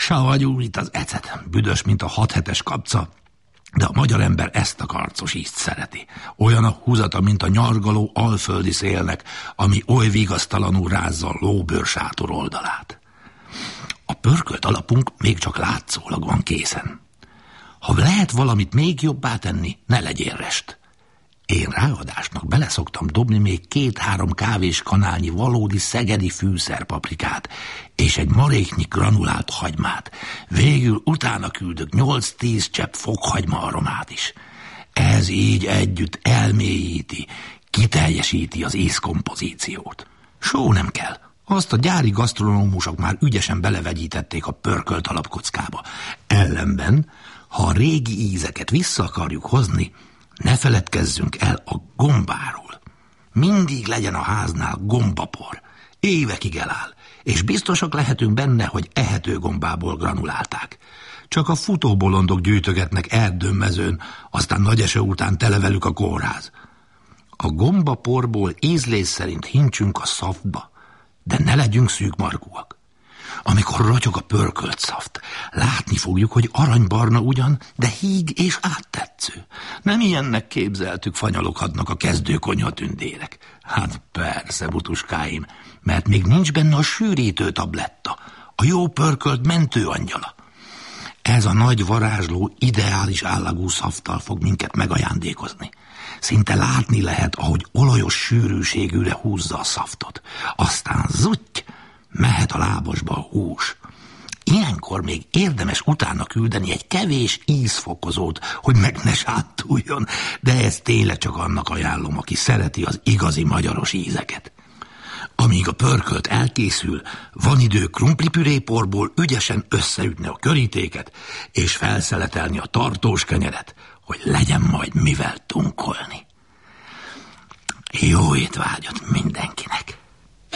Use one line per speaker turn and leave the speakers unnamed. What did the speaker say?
Savanyú, mint az ecet, büdös, mint a 6 hetes kapca, de a magyar ember ezt a karcos ízt szereti. Olyan a húzata, mint a nyargaló alföldi szélnek, ami oly vigasztalanul rázza a lóbőr sátor oldalát. A pörkölt alapunk még csak látszólag van készen. Ha lehet valamit még jobbá tenni, ne legyél rest. Én ráadásnak beleszoktam dobni még 2-3 kávéskanálnyi valódi szegedi fűszerpaprikát és egy maréknyi granulált hagymát. Végül utána küldök 8-10 csepp fokhagyma aromát is. Ez így együtt elmélyíti, kiteljesíti az ízkompozíciót. Só nem kell. Azt a gyári gasztronómusok már ügyesen belevegyítették a pörkölt alapkockába. Ellenben, ha a régi ízeket vissza akarjuk hozni, ne feledkezzünk el a gombáról. Mindig legyen a háznál gombapor. Évekig eláll, és biztosak lehetünk benne, hogy ehető gombából granulálták. Csak a futóbolondok gyűjtögetnek erdőmezőn, aztán nagy eső után tele velük a kórház. A gombaporból ízlés szerint hintsünk a szaftba, de ne legyünk szűkmarkúak. Amikor rotyog a pörkölt szaft, látni fogjuk, hogy aranybarna ugyan, de híg és áttetsző. Nem ilyennek képzeltük fanyaloghatnak a kezdő konyhatündérek. Hát persze, butuskáim, mert még nincs benne a sűrítő tabletta, a jó pörkölt mentőangyala. Ez a nagy varázsló ideális állagú szafttal fog minket megajándékozni. Szinte látni lehet, ahogy olajos sűrűségűre húzza a szaftot. Aztán zutty, mehet a lábasba a hús. Ilyenkor még érdemes utána küldeni egy kevés ízfokozót, hogy meg ne sántuljon, de ez tényleg csak annak ajánlom, aki szereti az igazi magyaros ízeket. Amíg a pörkölt elkészül, van idő krumplipüréporból ügyesen összeütni a körítéket, és felszeletelni a tartós kenyeret, hogy legyen majd mivel tunkolni. Jó étvágyat mindenkinek!